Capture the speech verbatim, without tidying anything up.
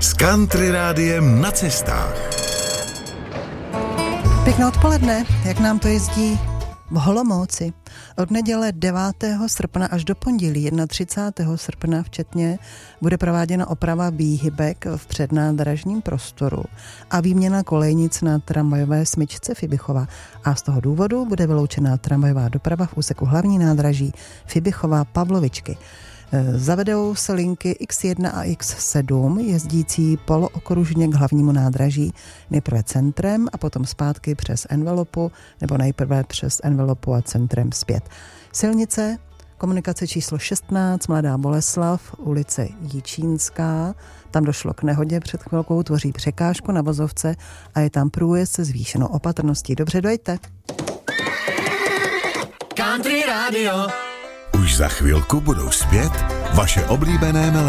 S Country Rádiem na cestách. Pěkné odpoledne, jak nám to jezdí v Olomouci. Od neděle devátého srpna až do pondělí třicátého prvního srpna včetně bude prováděna oprava výhybek v přednádražním prostoru a výměna kolejnic na tramvajové smyčce Fibichova. A z toho důvodu bude vyloučená tramvajová doprava v úseku hlavní nádraží Fibichova Pavlovičky. Zavedou se linky iks jedna a iks sedm jezdící polookružně k hlavnímu nádraží, nejprve centrem a potom zpátky přes envelopu, nebo nejprve přes envelopu a centrem zpět. Silnice, komunikace číslo šestnáct, Mladá Boleslav, ulice Jičínská, tam došlo k nehodě před chvilkou, tvoří překážku na vozovce a je tam průjezd se zvýšenou opatrností. Dobře, dojte. Country Radio. Už za chvilku budou zpět vaše oblíbené melodie.